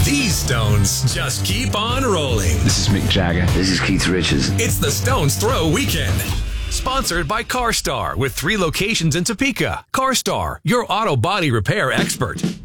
These stones just keep on rolling. This is Mick Jagger. This is Keith Richards. It's the Stones Throw Weekend. Sponsored by CarStar with 3 locations in Topeka. CarStar, your auto body repair expert.